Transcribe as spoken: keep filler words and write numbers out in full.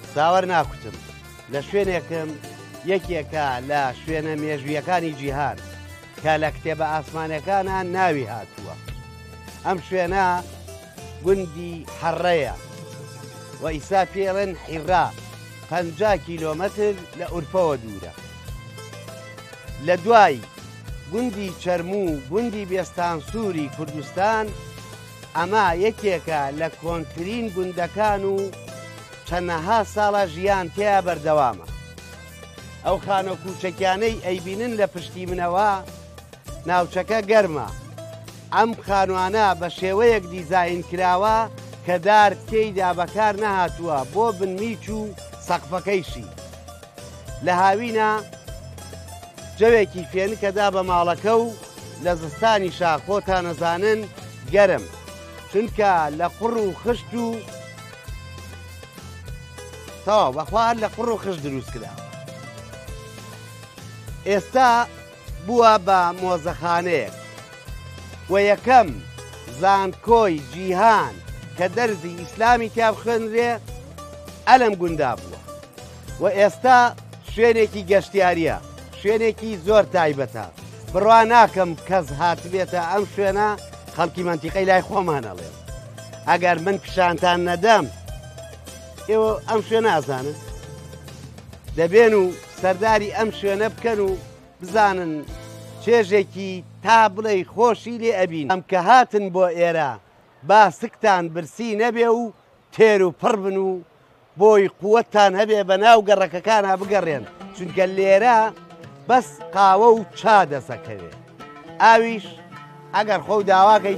باوەڕ ناکوتم لە شوێنێکم یەکێکە لە شوێنە مێژویەکانی جیهان کە لە کتێبە ئاسمانەکانە ناوی هاتووە. ئەم شوێنە گوندی حەڕەیە و ئیسا پێڵێن حیڕا پەنجا کیلۆمەتر لە ئورپەوە دوورە. لە دوای گوندی چەرموو گوندی بێستانسووری کوردستان ئەمە یەکێکە لە کۆنترین گوندەکان و چەندەها ساڵە ژیان تێیا بەردەوامە. ئەو خانە کوچەکیانەی ئەیبینن لە پشتی منەوە ناوچەکە گەرمە. ئەم خانوانە بە شێوەیەک دیزاین کراوە کە دار تێیدا بەکار نەهاتووە بۆ بنمیچ و سەقفەکەیشی. لە هاوینە جەوێکی فێنکەدا بە ماڵەکە و لە زستانی شاخۆتان نەزانن گەرم چونکە لە قوڕ و خشت و تەواو بەخوا لە قوڕ و خشت دروست کراوە. ئێستا بووە بە مۆزەخانەیەک و یەکەم زانکۆی جیهان کە دەرزی ئیسلامی تیا بخوێنرێ ئەلەم گوندا بووە و ئێستا شوێنێکی گەشتیاریە، شوێنێکی زۆر تایبەتە. بڕوا ناکەم کەس هاتبێتە ئەم شوێنە خەڵکی مەنتیقەی لای خۆمانەڵێن. ئەگەر من پیشانتان نەدەم ئێوە ئەم شوێنە ئازانن دەبێن و سەرداری ئەم شوێنە بکەن و بزانن چێژێکی تا بڵێ خۆشی لێ ئەبین. ئەم کە هاتن بۆ ئێرە با سکتان برسی نەبێ و تێر و پڕ بن و بۆی قووەتان هەبێ بە ناو گەڕەکەکانە بگەڕێن چونکە لێرە بەس قاوە و چا دەسەکەوێ. ئاویش ئەگەر خۆ داواکەی